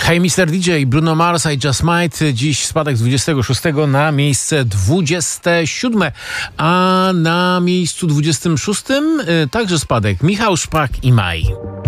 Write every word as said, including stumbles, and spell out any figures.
Hey mister D J, Bruno Mars, I Just Might. Dziś spadek z dwudziestego szóstego na miejsce dwudzieste siódme, a na miejscu dwudziestym szóstym także spadek Michał Szpak i Maj.